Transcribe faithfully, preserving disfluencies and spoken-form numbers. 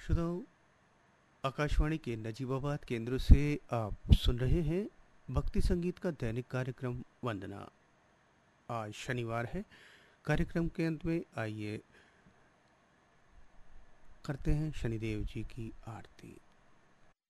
श्रोताओं, आकाशवाणी के नजीबाबाद केंद्र से आप सुन रहे हैं भक्ति संगीत का दैनिक कार्यक्रम वंदना। आज शनिवार है। कार्यक्रम के अंत में आइए करते हैं शनिदेव जी की आरती।